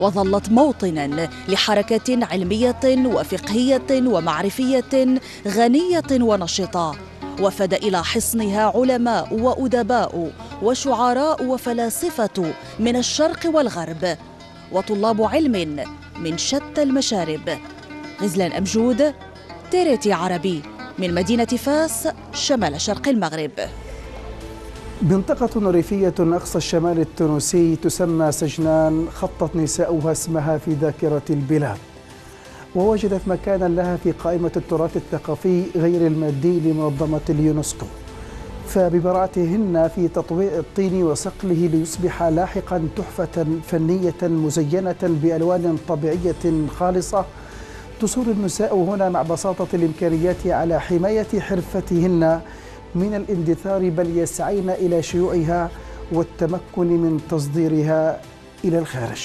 وظلت موطناً لحركة علمية وفقهية ومعرفية غنية ونشطة، وفد إلى حصنها علماء وأدباء وشعراء وفلاسفة من الشرق والغرب وطلاب علم من شتى المشارب. غزلان أمجود، تيريتي عربي، من مدينة فاس شمال شرق المغرب. منطقة ريفية أقصى الشمال التونسي تسمى سجنان خطت نساؤها اسمها في ذاكرة البلاد، ووجدت مكانا لها في قائمة التراث الثقافي غير المادي لمنظمة اليونسكو، فببراعتهن في تطويع الطين وصقله ليصبح لاحقا تحفة فنية مزينة بألوان طبيعية خالصة، تصر النساء هنا مع بساطة الإمكانيات على حماية حرفتهن من الاندثار، بل يسعين إلى شيوعها والتمكن من تصديرها إلى الخارج.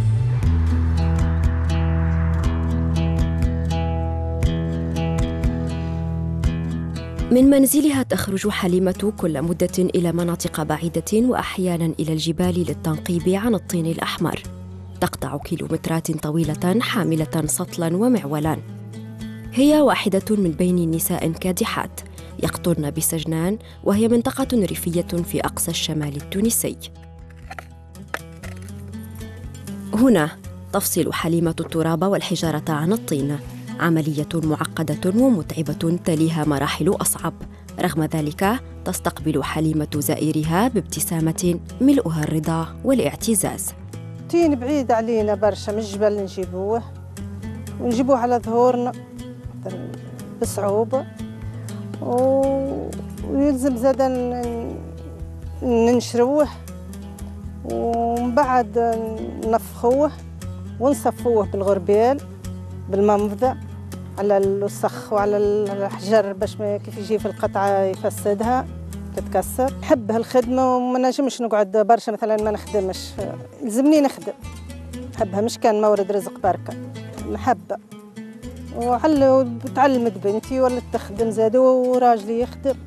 من منزلها تخرج حليمة كل مدة إلى مناطق بعيدة وأحياناً إلى الجبال للتنقيب عن الطين الأحمر. تقطع كيلومترات طويلة حاملة سطلاً ومعولاً. هي واحدة من بين نساء كادحات يقطن بسجنان، وهي منطقة ريفية في أقصى الشمال التونسي. هنا تفصل حليمة التراب والحجارة عن الطين، عملية معقدة ومتعبة تليها مراحل أصعب. رغم ذلك تستقبل حليمة زائرها بابتسامة ملؤها الرضا والاعتزاز. طين بعيد علينا برشا من الجبل ونجيبوه على ظهورنا بصعوبة، ويلزم زادا ننشروه ومن بعد نفخوه ونصفوه بالغربال بالمنفذة على الوسخ وعلى الحجر باش كيف يجي في القطعة يفسدها تتكسر. نحب هالخدمة وما نجمش نقعد برشا مثلا ما نخدمش، يلزمني نخدم، نحبها مش كان مورد رزق بركة، نحبها. وتعلمت بنتي ولات تخدم زاد، وراجلي يخدم،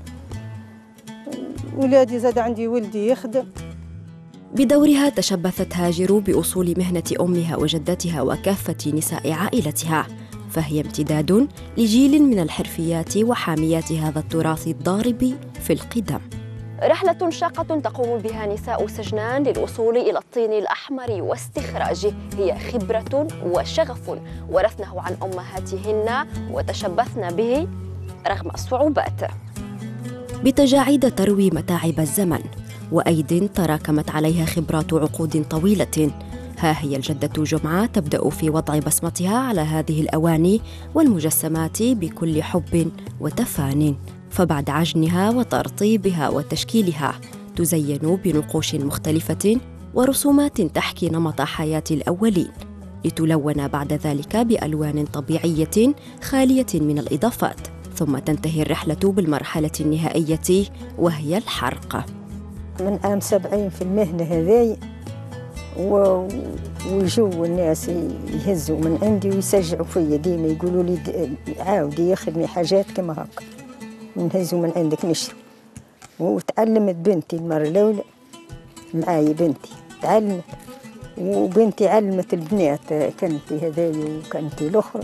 ولادي زاد عندي ولدي يخدم. بدورها تشبثت هاجر بأصول مهنة أمها وجدتها وكافة نساء عائلتها، فهي امتداد لجيل من الحرفيات وحاميات هذا التراث الضارب في القدم. رحلة شاقة تقوم بها نساء سجنان للوصول إلى الطين الأحمر واستخراجه، هي خبرة وشغف ورثنه عن أمهاتهن وتشبثن به رغم الصعوبات. بتجاعيد تروي متاعب الزمن، وأيد تراكمت عليها خبرات عقود طويلة. ها هي الجدة جمعة تبدأ في وضع بصمتها على هذه الأواني والمجسمات بكل حب وتفان، فبعد عجنها وترطيبها وتشكيلها تزين بنقوش مختلفة ورسومات تحكي نمط حياة الأولين، لتلون بعد ذلك بألوان طبيعية خالية من الإضافات، ثم تنتهي الرحلة بالمرحلة النهائية وهي الحرق. من عام 70 في المهنة هذه، ويجوا الناس يهزوا من عندي ويسجعوا فيا، ديما يقولوا لي عاودي يخدمي حاجات كما هكا، نهزوا من عندك نشري. وتعلمت بنتي المرة الأولى معايا، بنتي تعلمت، وبنتي علمت البنات، كنتي هذايا وكنتي الأخرى،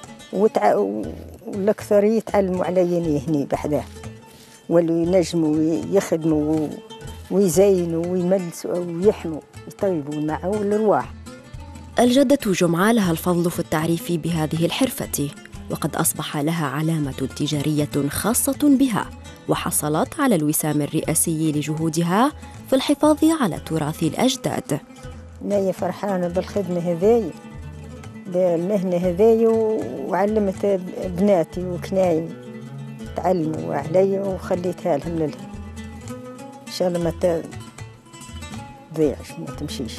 والأكثر يتعلموا علي هني بحذاه، واللي ينجموا يخدموا ويزينوا ويملسوا ويحموا يطيبوا الماء والأرواح. الجدة جمعة لها الفضل في التعريف بهذه الحرفة، وقد أصبح لها علامة تجارية خاصة بها، وحصلت على الوسام الرئاسي لجهودها في الحفاظ على تراث الأجداد. أنا فرحانة بالخدمة هذه، بالمهنة هذه، وعلمت بناتي وكنايم تعلموا علي وخليتها لهم لله، إن شاء الله ما تضيعش ما تمشيش.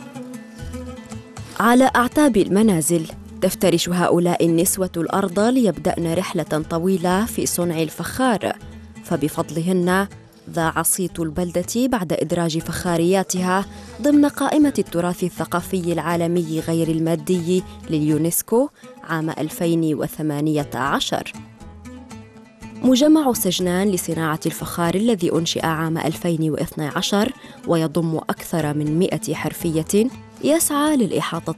على أعتاب المنازل تفترش هؤلاء النسوة الأرض ليبدأن رحلة طويلة في صنع الفخار، فبفضلهن ذاع صيت البلدة بعد إدراج فخارياتها ضمن قائمة التراث الثقافي العالمي غير المادي لليونسكو عام 2018. مجمع سجنان لصناعة الفخار الذي أنشئ عام 2012 ويضم أكثر من 100 حرفية يسعى للإحاطة